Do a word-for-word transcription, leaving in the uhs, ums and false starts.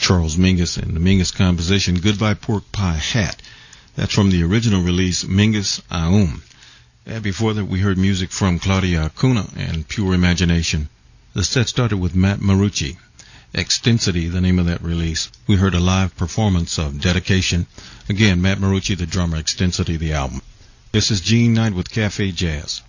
Charles Mingus and the Mingus composition Goodbye Pork Pie Hat. That's from the original release Mingus Aum. And before that we heard music from Claudia Acuna and Pure Imagination. The set started with Matt Marucci. Extensity, the name of that release. We heard a live performance of Dedication. Again, Matt Marucci, the drummer, Extensity, the album. This is Gene Knight with Cafe Jazz.